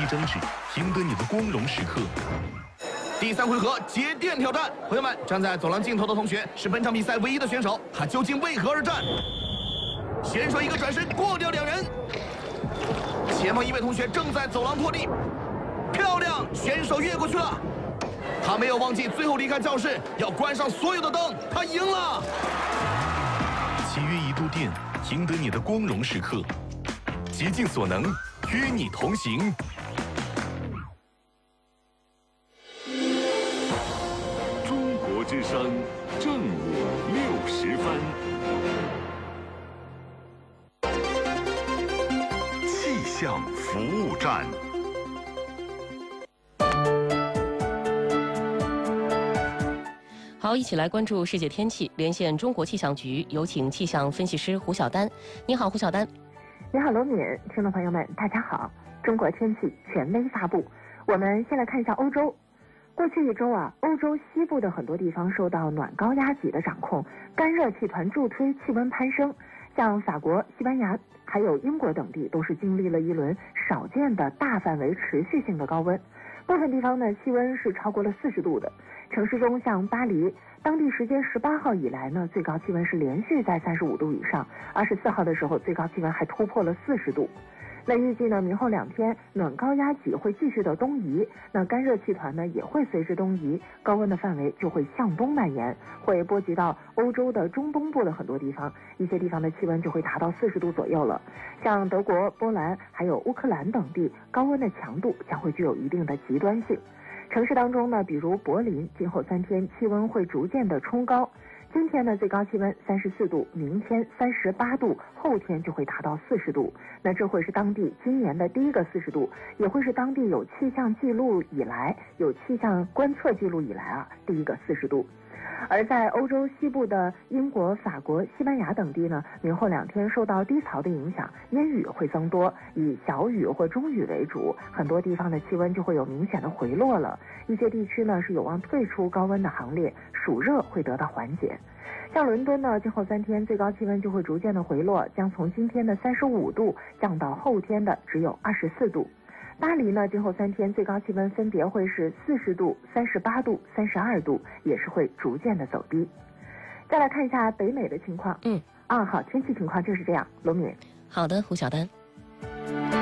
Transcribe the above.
争执，赢得你的光荣时刻。第3回合节电挑战，朋友们，站在走廊尽头的同学是本场比赛唯一的选手，他究竟为何而战？选手一个转身过掉2人，前方一位同学正在走廊拖地，漂亮，选手越过去了。他没有忘记最后离开教室要关上所有的灯，他赢了。7约1度电，赢得你的光荣时刻，竭尽所能与你同行。 中国之声正午60分，气象服务站。 好，一起来关注世界天气，连线中国气象局，有请气象分析师胡晓丹。你好，胡晓丹。 你好，罗敏，听众朋友们，大家好。中国天气权威发布，我们先来看一下欧洲。过去1周啊，欧洲西部的很多地方受到暖高压脊的掌控，干热气团助推气温攀升，像法国、西班牙还有英国等地都是经历了一轮少见的大范围持续性的高温。部分地方呢，气温是超过了40度的。城市中像巴黎，当地时间18号以来呢，最高气温是连续在35度以上，24号的时候最高气温还突破了40度。那预计呢，明后2天暖高压脊会继续的东移，那干热气团呢也会随之东移，高温的范围就会向东蔓延，会波及到欧洲的中东部的很多地方，一些地方的气温就会达到40度左右了。像德国、波兰还有乌克兰等地，高温的强度将会具有一定的极端性。城市当中呢，比如柏林，今后3天气温会逐渐的冲高。今天呢，最高气温34度，明天38度，后天就会达到40度。那这会是当地今年的第一个40度，也会是当地有气象记录以来、有气象观测记录以来啊第一个40度。而在欧洲西部的英国、法国、西班牙等地呢，明后2天受到低槽的影响，阴雨会增多，以小雨或中雨为主，很多地方的气温就会有明显的回落了。一些地区呢是有望退出高温的行列，暑热会得到缓解。像伦敦呢，今后3天最高气温就会逐渐的回落，将从今天的35度降到后天的只有24度。巴黎呢，今后3天最高气温分别会是40度、38度、32度，也是会逐渐的走低。再来看一下北美的情况。好，天气情况就是这样。罗敏。 好的，胡晓丹。